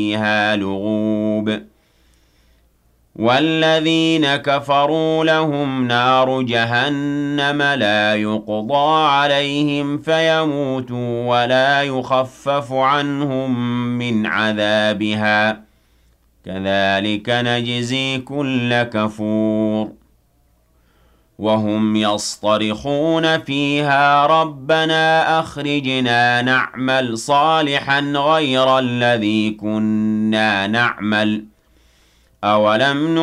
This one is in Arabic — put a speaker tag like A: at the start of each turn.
A: فيها لغوب والذين كفروا لهم نار جهنم لا يقضى عليهم فيموتوا ولا يخفف عنهم من عذابها كذلك نجزي كل كفور وهم يصطرخون فيها ربنا أخرجنا نعمل صالحا غير الذي كنا نعمل أولم